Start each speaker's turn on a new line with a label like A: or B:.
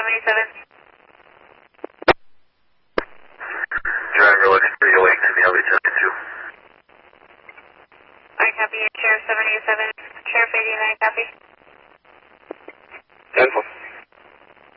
A: 787.
B: Driver looks pretty awake to me. I'll be testing too.
A: I copy. Sheriff 787. Sheriff 89, copy.
B: 10-4.